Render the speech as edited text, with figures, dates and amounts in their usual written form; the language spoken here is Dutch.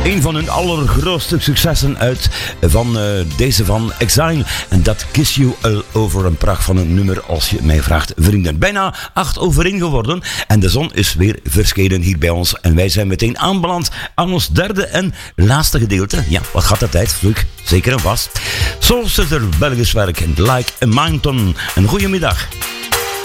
Een van hun allergrootste successen uit van deze van Exile. En dat Kiss You All Over, een pracht van een nummer als je mij vraagt, vrienden. Bijna 8:01 geworden en de zon is weer verschenen hier bij ons. En wij zijn meteen aanbeland aan ons derde en laatste gedeelte. Ja, wat gaat de tijd vlug? Zeker en vast. Soul Sister, Belgisch werk en Like a Mountain. Een goedemiddag.